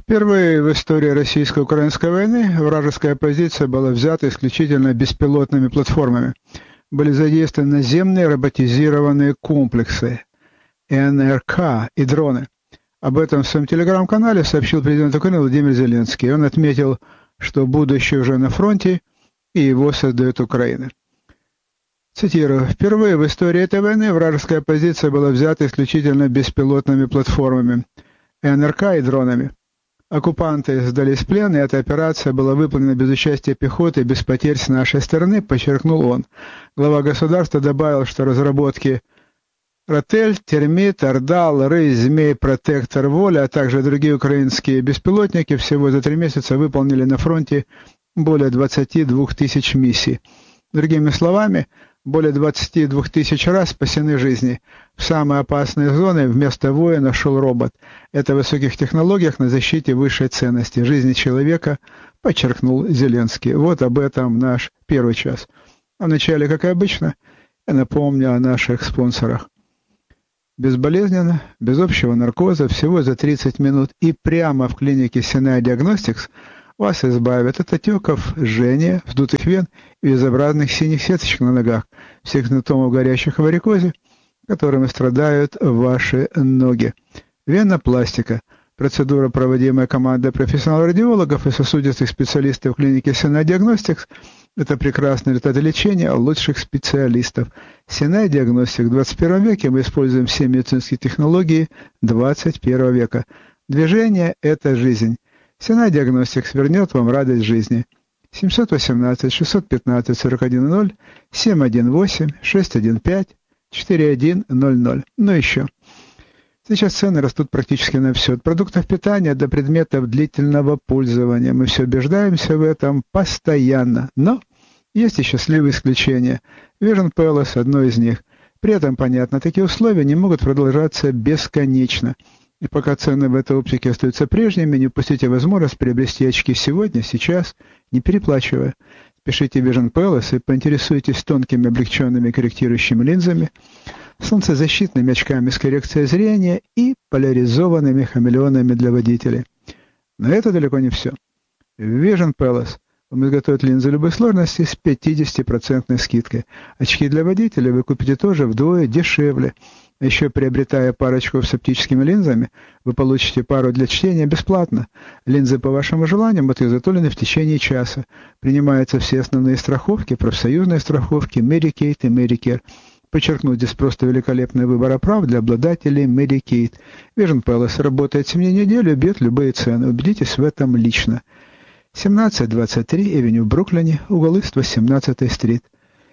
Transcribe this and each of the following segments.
Впервые в истории российско-украинской войны вражеская позиция была взята исключительно беспилотными платформами. Были задействованы наземные роботизированные комплексы НРК и дроны. Об этом в своем телеграм-канале сообщил президент Украины Владимир Зеленский. Он отметил, что будущее уже на фронте, и его создает Украина. Цитирую. «Впервые в истории этой войны вражеская позиция была взята исключительно беспилотными платформами НРК и дронами. Оккупанты сдались в плен, и эта операция была выполнена без участия пехоты и без потерь с нашей стороны», подчеркнул он. Глава государства добавил, что разработки «Ротель», «Термит», «Ордал», «Рысь», «Змей», «Протектор», «Воля», а также другие украинские беспилотники всего за 3 месяца выполнили на фронте более 22 тысяч миссий. Другими словами, более 22 тысяч раз спасены жизни. В самые опасные зоны вместо воина шел робот. Это в высоких технологиях на защите высшей ценности жизни человека, подчеркнул Зеленский. Вот об этом наш первый час. А вначале, как и обычно, я напомню о наших спонсорах. Безболезненно, без общего наркоза, всего за 30 минут и прямо в клинике Sinai Diagnostics вас избавят от отеков, жжения, вздутых вен и безобразных синих сеточек на ногах, всех симптомов горящих в варикозе, которыми страдают ваши ноги. Венопластика. Процедура, проводимая командой профессионалов-радиологов и сосудистых специалистов клиники Sinai Diagnostics, это прекрасный результат лечения лучших специалистов. Sinai Diagnostics в 21 веке мы используем все медицинские технологии 21 века. Движение – это жизнь. Sinai Diagnostics вернет вам радость жизни. 718-615-4100, 718-615-4100. Ну еще. Сейчас цены растут практически на все. От продуктов питания до предметов длительного пользования. Мы все убеждаемся в этом постоянно. Но есть и счастливые исключения. Vision Palace – одно из них. При этом, понятно, такие условия не могут продолжаться бесконечно. И пока цены в этой оптике остаются прежними, не упустите возможность приобрести очки сегодня, сейчас, не переплачивая. Пишите Vision Palace и поинтересуйтесь тонкими облегченными корректирующими линзами, солнцезащитными очками с коррекцией зрения и поляризованными хамелеонами для водителей. Но это далеко не все. В Vision Palace вам изготовят линзы любой сложности с 50% скидкой. Очки для водителей вы купите тоже вдвое дешевле. А еще приобретая пару очков с оптическими линзами, вы получите пару для чтения бесплатно. Линзы по вашему желанию будут изготовлены в течение часа. Принимаются все основные страховки, профсоюзные страховки, Medicaid и Medicare. Подчеркну, здесь просто великолепный выбор прав для обладателей Medicaid. Vision Palace работает 7 дней в неделю, бьет любые цены. Убедитесь в этом лично. 1723 Эвеню в Бруклине, угол Иства, 17-й стрит.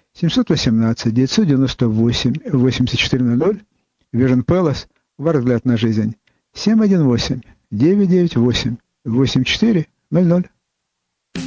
718-998-8400. Vision Palace. Ваш взгляд на жизнь. 718-998-8400.